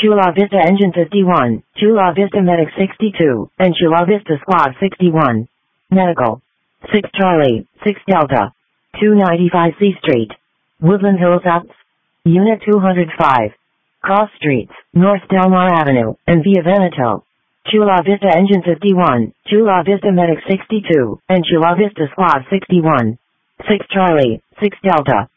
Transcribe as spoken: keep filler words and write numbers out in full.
Chula Vista Engine fifty-one, Chula Vista Medic sixty-two, and Chula Vista Squad sixty-one. Medical. six Charlie, six Delta. two ninety-five C Street. Woodland Hills Ops. Unit two hundred five. Cross Streets, North Delmar Avenue, and Via Veneto. Chula Vista Engine fifty-one, Chula Vista Medic sixty-two, and Chula Vista Squad sixty-one. six Charlie, six Delta.